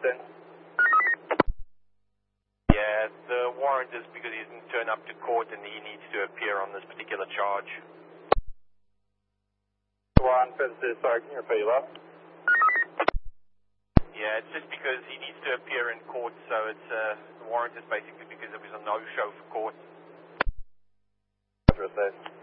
then? Yeah, the warrant is because he didn't turn up to court and he needs to appear on this particular charge. Warrant for the Sergeant, your pay up. Yeah, it's just because he needs to appear in court, so it's the warrant is basically because it was a no-show for court. Roger that.